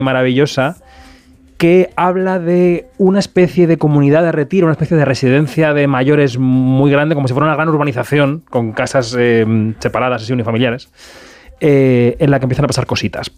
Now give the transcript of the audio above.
maravillosa que habla de una especie de comunidad de retiro, una especie de residencia de mayores muy grande, como si fuera una gran urbanización con casas separadas, así unifamiliares, en la que empiezan a pasar cositas.